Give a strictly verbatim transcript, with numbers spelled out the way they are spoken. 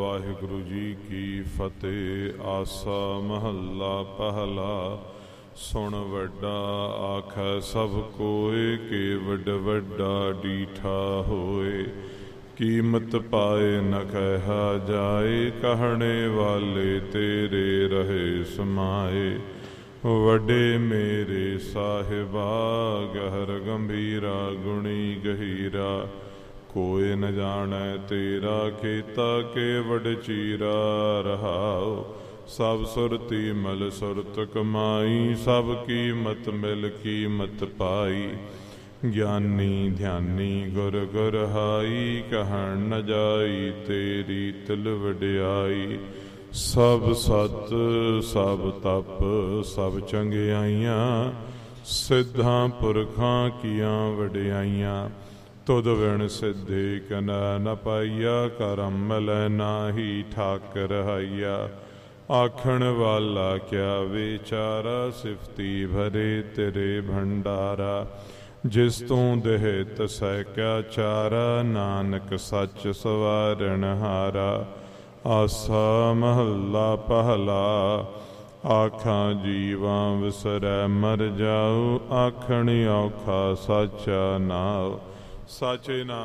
ਵਾਹਿਗੁਰੂ ਜੀ ਕੀ ਫਤਿਹ। ਆਸਾ ਮਹੱਲਾ ਪਹਿਲਾ। ਸੁਣ ਵੱਡਾ ਆਖੈ ਸਭ ਕੋਇ, ਕੇ ਵੱਡ ਵੱਡਾ ਡੀਠਾ ਹੋਏ। ਕੀਮਤ ਪਾਏ ਨ ਕਹਿਆ ਜਾਏ, ਕਹਿਣੇ ਵਾਲੇ ਤੇਰੇ ਰਹੇ ਸਮਾਏ। ਵੱਡੇ ਮੇਰੇ ਸਾਹਿਬਾ, ਗਹਿਰ ਗੰਭੀਰਾ ਗੁਣੀ ਗਹੀਰਾ। ਕੋਇ ਨ ਜਾਣੈ ਤੇਰਾ ਕੀਤਾ, ਕੇ ਵਡ ਚੀਰਾ ਰਹਾਉ। ਸਭ ਸੁਰਤੀ ਮਲ ਸੁਰਤ ਕਮਾਈ, ਸਭ ਕੀਮਤ ਮਿਲ ਕੀਮਤ ਪਾਈ। ਗਿਆਨੀ ਧਿਆਨੀ ਗੁਰ ਗੁਰ ਹਾਈ, ਕਹਿਣ ਨ ਜਾਈ ਤੇਰੀ ਤਿਲ ਵਡਿਆਈ। ਸਭ ਸਤ ਸਭ ਤਪ ਸਭ ਚੰਗਿਆਈਆਂ, ਸਿੱਧਾਂ ਪੁਰਖਾਂ ਕੀਆਂ ਵਡਿਆਈਆਂ। ਤੁਧ ਵਿਣ ਸਿੱਧੇ ਕਨੈ ਨ ਪਾਈਆ, ਕਰਮ ਮਿਲੈ ਨਾਹੀ ਠਾਕਰ ਹਾਈਆ। ਆਖਣ ਵਾਲਾ ਕਿਆ ਵਿਚਾਰਾ, ਸਿਫਤੀ ਭਰੇ ਤੇਰੇ ਭੰਡਾਰਾ। ਜਿਸ ਤੂੰ ਦੇਹ ਤਸੈ ਕਿਆ ਚਾਰਾ, ਨਾਨਕ ਸੱਚ ਸਵਾਰਣ ਹਾਰਾ। ਆਸਾ ਮਹੱਲਾ ਪਹਿਲਾ। ਆਖਾਂ ਜੀਵਾਂ ਵਿਸਰੈ ਮਰ ਜਾਉ, ਆਖਣ ਔਖਾ ਸਾਚਾ ਨਾਉ। ਸਾਚੇ ਨਾਮ